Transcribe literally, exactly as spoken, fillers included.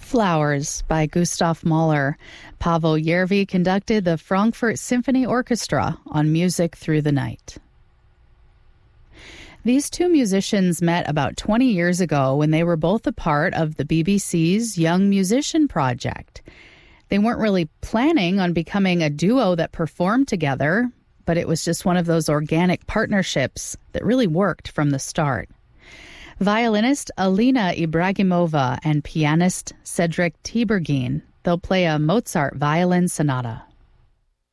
Flowers by Gustav Mahler. Paavo Järvi conducted the Frankfurt Symphony Orchestra on Music Through the Night. These two musicians met about twenty years ago when they were both a part of the B B C's Young Musician Project. They weren't really planning on becoming a duo that performed together, but it was just one of those organic partnerships that really worked from the start. Violinist Alina Ibragimova and pianist Cedric Tiberghien. They'll play a Mozart violin sonata.